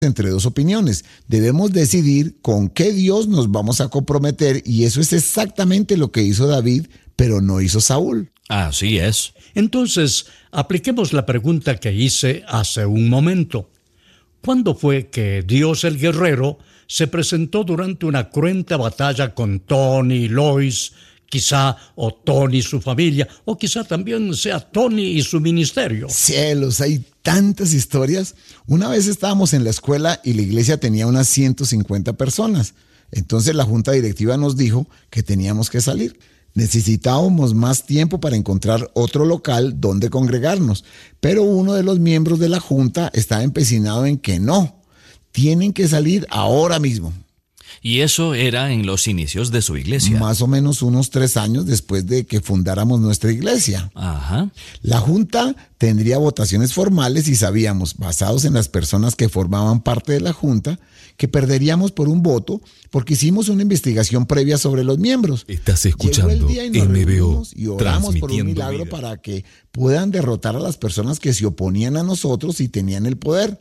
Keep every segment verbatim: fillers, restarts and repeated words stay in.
entre dos opiniones. Debemos decidir con qué Dios nos vamos a comprometer, y eso es exactamente lo que hizo David, pero no hizo Saúl. Así es. Entonces, apliquemos la pregunta que hice hace un momento. ¿Cuándo fue que Dios el guerrero se presentó durante una cruenta batalla con Tony y Lois, quizá o Tony y su familia, o quizá también sea Tony y su ministerio? Cielos, hay tantas historias. Una vez estábamos en la escuela y la iglesia tenía unas ciento cincuenta personas. Entonces la junta directiva nos dijo que teníamos que salir. Necesitábamos más tiempo para encontrar otro local donde congregarnos, pero uno de los miembros de la junta estaba empecinado en que no, tienen que salir ahora mismo. Y eso era en los inicios de su iglesia. Más o menos unos tres años después de que fundáramos nuestra iglesia. Ajá. La junta tendría votaciones formales y sabíamos, basados en las personas que formaban parte de la junta, que perderíamos por un voto porque hicimos una investigación previa sobre los miembros. Estás escuchando M B O, y oramos por un milagro vida. para que puedan derrotar a las personas que se oponían a nosotros y tenían el poder.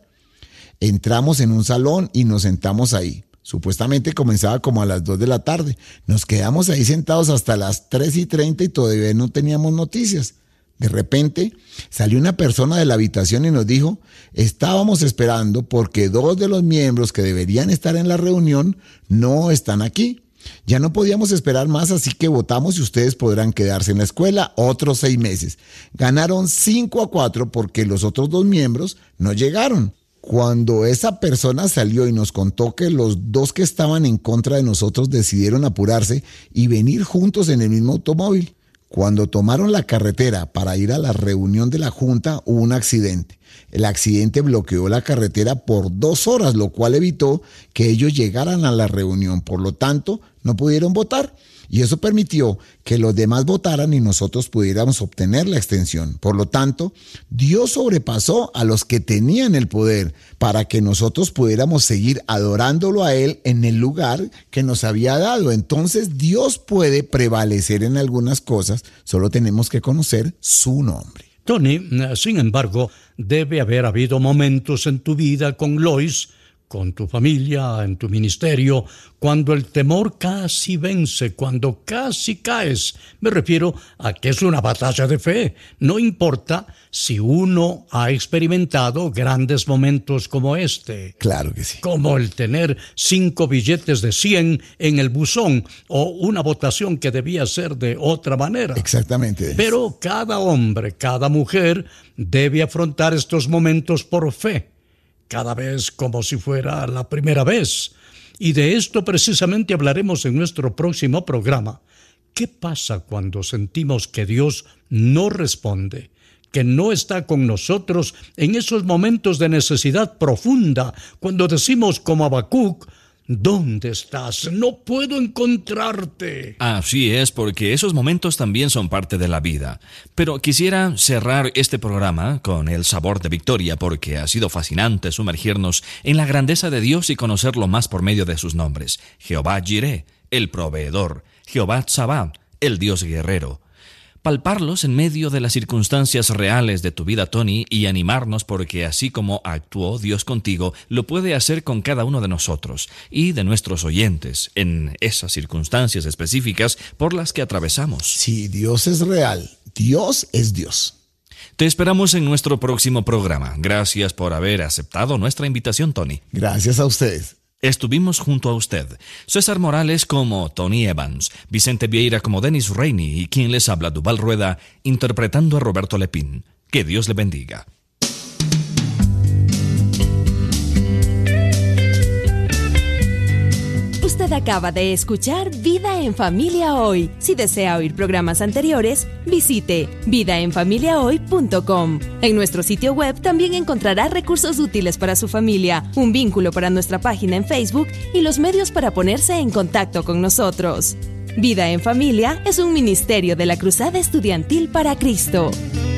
Entramos en un salón y nos sentamos ahí. Supuestamente comenzaba como a las dos de la tarde. Nos quedamos ahí sentados hasta las tres y treinta y todavía no teníamos noticias. De repente salió una persona de la habitación y nos dijo: estábamos esperando porque dos de los miembros que deberían estar en la reunión no están aquí. Ya no podíamos esperar más, así que votamos y ustedes podrán quedarse en la escuela otros seis meses. Ganaron cinco a cuatro porque los otros dos miembros no llegaron. Cuando esa persona salió y nos contó que los dos que estaban en contra de nosotros decidieron apurarse y venir juntos en el mismo automóvil. Cuando tomaron la carretera para ir a la reunión de la junta, hubo un accidente. El accidente bloqueó la carretera por dos horas, lo cual evitó que ellos llegaran a la reunión. Por lo tanto, no pudieron votar. Y eso permitió que los demás votaran y nosotros pudiéramos obtener la extensión. Por lo tanto, Dios sobrepasó a los que tenían el poder para que nosotros pudiéramos seguir adorándolo a Él en el lugar que nos había dado. Entonces, Dios puede prevalecer en algunas cosas, solo tenemos que conocer su nombre. Tony, sin embargo, debe haber habido momentos en tu vida con Lois, con tu familia, en tu ministerio, cuando el temor casi vence, cuando casi caes. Me refiero a que es una batalla de fe. No importa si uno ha experimentado grandes momentos como este. Claro que sí. Como el tener cinco billetes de cien en el buzón o una votación que debía ser de otra manera. Exactamente. Pero cada hombre, cada mujer debe afrontar estos momentos por fe, cada vez como si fuera la primera vez. Y de esto precisamente hablaremos en nuestro próximo programa. ¿Qué pasa cuando sentimos que Dios no responde, que no está con nosotros en esos momentos de necesidad profunda, cuando decimos como Habacuc: ¿dónde estás? No puedo encontrarte. Así es, porque esos momentos también son parte de la vida. Pero quisiera cerrar este programa con el sabor de victoria, porque ha sido fascinante sumergirnos en la grandeza de Dios y conocerlo más por medio de sus nombres. Jehová Jireh, el proveedor. Jehová Tsabaoth, el Dios guerrero. Palparlos en medio de las circunstancias reales de tu vida, Tony, y animarnos porque así como actuó Dios contigo, lo puede hacer con cada uno de nosotros y de nuestros oyentes en esas circunstancias específicas por las que atravesamos. Sí, Dios es real. Dios es Dios. Te esperamos en nuestro próximo programa. Gracias por haber aceptado nuestra invitación, Tony. Gracias a ustedes. Estuvimos junto a usted, César Morales como Tony Evans, Vicente Vieira como Dennis Rainey y quien les habla, Duval Rueda, interpretando a Roberto Lepín. Que Dios le bendiga. Usted acaba de escuchar Vida en Familia Hoy. Si desea oír programas anteriores, visite vida en familia hoy punto com. En nuestro sitio web también encontrará recursos útiles para su familia, un vínculo para nuestra página en Facebook y los medios para ponerse en contacto con nosotros. Vida en Familia es un ministerio de la Cruzada Estudiantil para Cristo.